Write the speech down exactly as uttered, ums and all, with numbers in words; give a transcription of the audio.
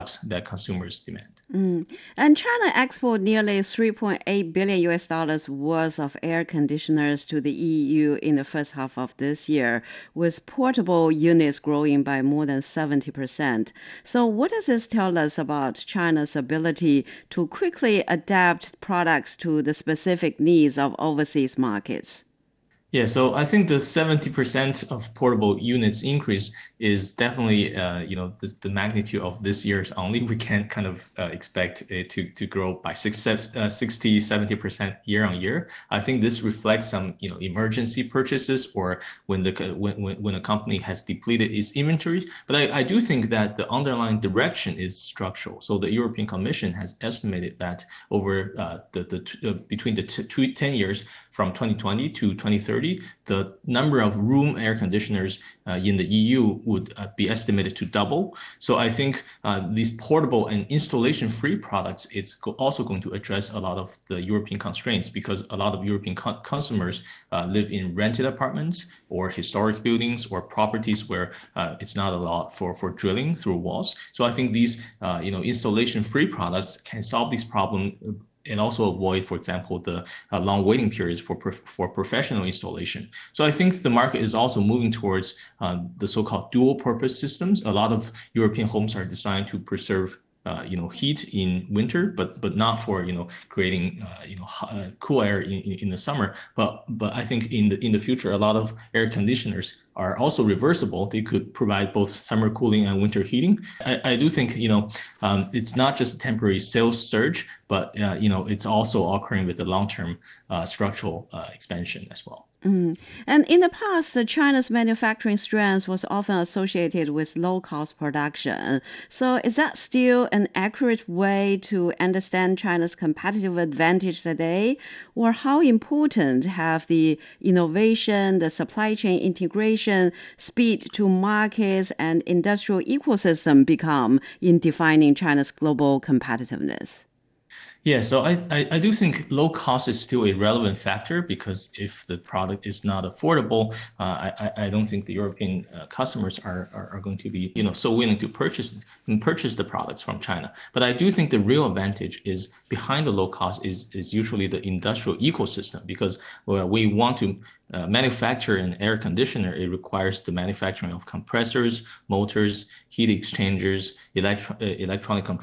that consumers demand. Mm. And China exported nearly three point eight billion U S dollars worth of air conditioners to the E U in the first half of this year, with portable units growing by more than seventy percent. So what does this tell us about China's ability to quickly adapt products to the specific needs of overseas markets? Yeah, so I think the seventy percent of portable units increase is definitely, uh, you know, the, the magnitude of this year's only. We can't kind of uh, expect it to, to grow by six, uh, sixty, seventy percent year on year. I think this reflects some, you know, emergency purchases or when the when, when, when a company has depleted its inventory. But I, I do think that the underlying direction is structural. So the European Commission has estimated that over uh, the, the uh, between the two, ten years from twenty twenty to twenty thirty, the number of room air conditioners uh, in the E U would uh, be estimated to double. So I think uh, these portable and installation-free products is go also going to address a lot of the European constraints because a lot of European co consumers uh, live in rented apartments or historic buildings or properties where uh, it's not allowed for, for drilling through walls. So I think these uh, you know, installation-free products can solve this problem and also avoid, for example, the uh, long waiting periods for for professional installation. So I think the market is also moving towards uh, the so-called dual-purpose systems. A lot of European homes are designed to preserve uh, you know, heat in winter, but but not for you know creating uh, you know uh, cool air in, in the summer. But but I think in the in the future, a lot of air conditioners are also reversible. They could provide both summer cooling and winter heating. I, I do think you know um, it's not just a temporary sales surge, but uh, you know it's also occurring with a long-term uh, structural uh, expansion as well. Mm. And in the past, China's manufacturing strength was often associated with low-cost production. So is that still an accurate way to understand China's competitive advantage today? Or how important have the innovation, the supply chain integration, speed to markets, and industrial ecosystem become in defining China's global competitiveness? Yeah, so I, I, I do think low cost is still a relevant factor because if the product is not affordable, uh, I, I don't think the European uh, customers are, are, are going to be, you know, so willing to purchase and purchase the products from China. But I do think the real advantage is behind the low cost is, is usually the industrial ecosystem because well, we want to uh, manufacture an air conditioner. It requires the manufacturing of compressors, motors, heat exchangers, electro uh, electronic control